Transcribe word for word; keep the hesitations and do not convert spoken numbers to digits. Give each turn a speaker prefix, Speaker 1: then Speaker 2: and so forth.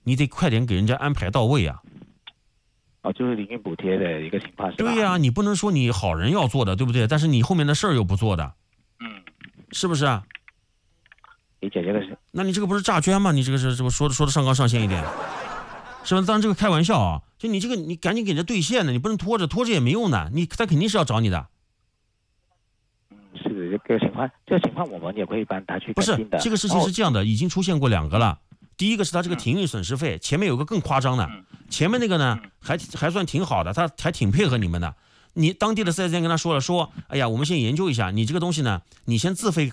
Speaker 1: 你得快点给人家安排到位啊。
Speaker 2: 哦，就是领域补贴的一个情况是吧？
Speaker 1: 对呀、啊，你不能说你好人要做的，对不对？但是你后面的事儿又不做的，
Speaker 2: 嗯，
Speaker 1: 是不是啊？
Speaker 2: 理解这个是。
Speaker 1: 那你这个不是诈捐吗？你这个是这个说的说的上纲上线一点，是吧？当然这个开玩笑啊，就你这个你赶紧给人家兑现的，你不能拖着，拖着也没用的，你他肯定是要找你的。
Speaker 2: 嗯，是的，这个情况，这个情况我们也会帮他去
Speaker 1: 不是
Speaker 2: 跟进的。
Speaker 1: 这个事情是这样的，已经出现过两个了。第一个是他这个停运损失费，前面有个更夸张的，前面那个呢还还算挺好的，他还挺配合你们的。你当地的四 S 店跟他说了，说，哎呀，我们先研究一下，你这个东西呢，你先自费